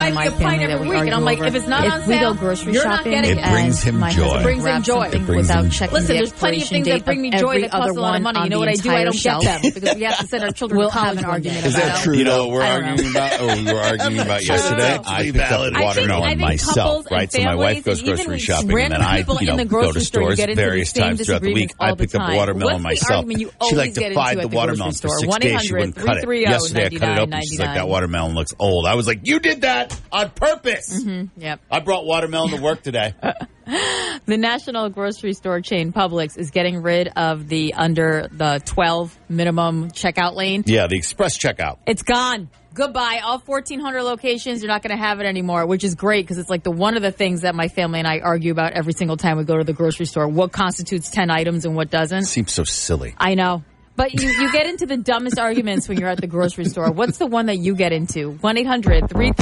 in my family that we argue and I'm like, over. if it's not on If we sale, go grocery you're not shopping, getting it brings him my joy. husband It brings him grabs joy. something It brings without him- checking Listen, the there's plenty of expiration things that date bring me of joy every that cost other a lot of one money. on You know the what I do? I entire don't shelf. get them because we have to send our children We'll to have college an one argument day. Is that about true? You know what we're I don't arguing about? Oh, we were arguing about yesterday. That's I picked valid. up watermelon I think myself, couples and right? So my wife families goes and even grocery shopping, and random then I, people in the go to grocery store, you stores get into the various same times throughout the week. disagreements all I the picked up time. watermelon What's the myself. argument you She always like get into defied at the the watermelon grocery for store? 6 days. She wouldn't cut it. 1-800-330-9999. Yesterday I cut it open. She's like, that watermelon looks old. I was like, you did that on purpose. Yep. I brought watermelon to work today. The national grocery store chain Publix is getting rid of the under the 12 minimum checkout lane. Yeah, the express checkout. It's gone. Goodbye. All 1,400 locations, you're not going to have it anymore, which is great because it's like one of the things that my family and I argue about every single time we go to the grocery store. What constitutes 10 items and what doesn't? Seems so silly. I know. But you get into the dumbest arguments when you're at the grocery store. What's the one that you get into? 1-800-330